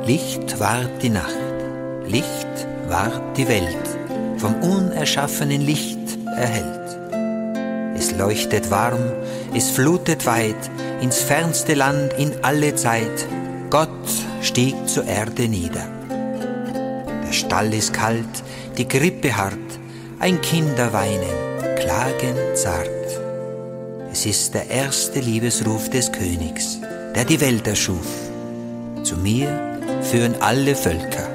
Licht ward die Nacht, Licht ward die Welt, vom unerschaffenen Licht erhellt. Es leuchtet warm, es flutet weit, ins fernste Land, in alle Zeit. Gott stieg zur Erde nieder. Der Stall ist kalt, die Krippe hart, ein Kinder weinen, klagen zart. Es ist der erste Liebesruf des Königs, der die Welt erschuf. Zu mir führen alle Völker,